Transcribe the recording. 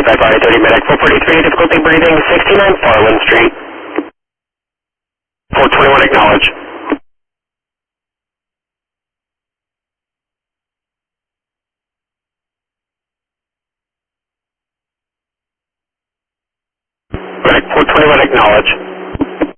Back line 30 medic 443, difficulty breathing, 69 Farland Street. 421 acknowledge. Medic 421 acknowledge.